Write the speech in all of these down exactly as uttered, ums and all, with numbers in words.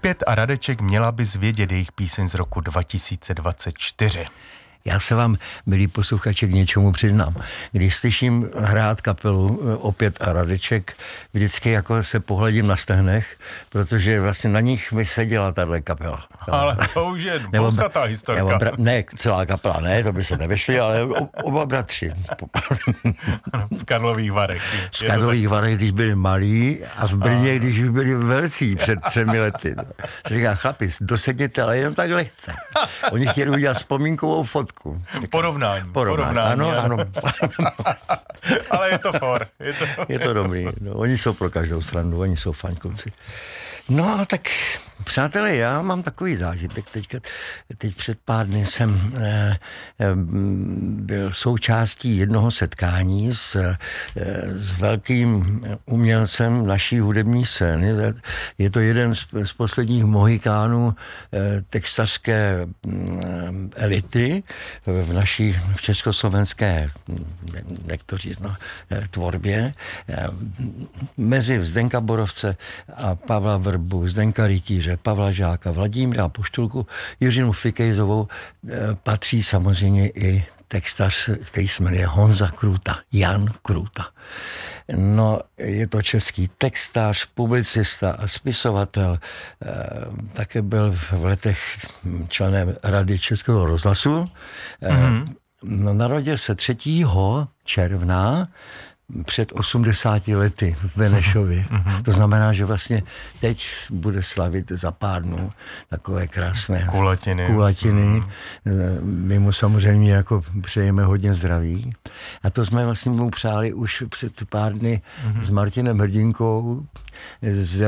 Opět a Radeček, měla bys vědět, jejich píseň z roku dva tisíce dvacet čtyři. Já se vám, milí posluchači, k něčemu přiznám. Když slyším hrát kapelu Opět a Radeček, vždycky jako se pohledím na stehnech, protože vlastně na nich mi seděla tahle kapela. Ale to už je bousatá historka. Bra- ne, celá kapela, ne, to by se nevyšli, ale oba bratři. V Karlových Varech. V Karlových Varech, když byli malí, a v Brně, a... když byli velcí před třemi lety. Říká, chlapi, dosedněte, ale jenom tak lehce. Oni chtěli udělat vzpomínkovou fotku. Říkám, porovnání. Porovnání, porovnání ano, ano. Ale je to for. Je to, je to dobrý. No, oni jsou pro každou stranu, oni jsou fajn kluci. No, tak přátelé, já mám takový zážitek. Teďka, teď před pár dny jsem eh, byl součástí jednoho setkání s, eh, s velkým umělcem naší hudební scény. Je to jeden z, z posledních mohikánů eh, textařské eh, elity v naší v československé jak to říct, no, tvorbě. Eh, mezi Zdenka Borovce a Pavla Vrbu, Zdenka Rytíře, Pavla Žáka, Vladimíra Poštulku, Jiřinu Fikejzovou patří samozřejmě i textař, který se jmenuje Honza Krůta, Jan Krůta. No, je to český textař, publicista a spisovatel. Také byl v letech členem Rady Českého rozhlasu. Mm-hmm. No, narodil se třetího června před osmdesáti lety v Benešově. Mm-hmm. To znamená, že vlastně teď bude slavit za pár dnů takové krásné kulatiny. kulatiny. Mm-hmm. My mu samozřejmě jako přejeme hodně zdraví. A to jsme vlastně mu přáli už před pár dny mm-hmm. s Martinem Hrdinkou, s,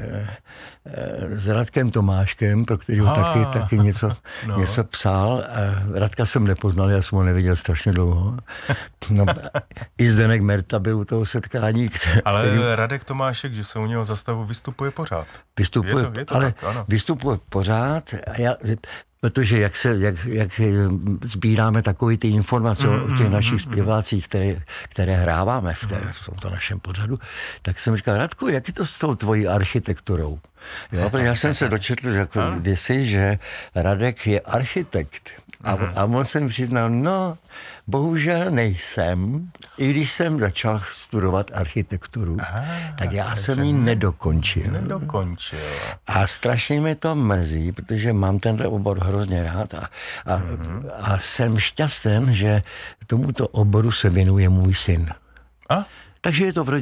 s Radkem Tomáškem, pro kterého taky, taky něco, no. něco psal. Radka jsem nepoznal, já jsem ho neviděl strašně dlouho. No, i Zdeněk Merta byl u toho setkání. Který, ale Radek Tomášek, že se u něho zastavu, vystupuje pořád. Vystupuje, je to, je to ale tak, ano. vystupuje pořád a já... Protože jak, se, jak, jak sbíráme takové ty informace mm, o těch našich mm, zpěvácích, které, které hráváme v, té, v tomto našem pořadu, tak jsem říkal, Radku, jak je to s tou tvojí architekturou? Jo, protože já jsem se dočetl jako kdysi, že Radek je architekt. A, a on jsem přiznal, no, bohužel nejsem, i když jsem začal studovat architектuru, aha, tak já jsem ji nedokončil. Nedokončil. A strašně mě to mrzí, protože mám tenhle obor hrozně rád a, a, mm-hmm. a jsem šťastný, že tomuto oboru se věnuje můj syn. A? Takže je to v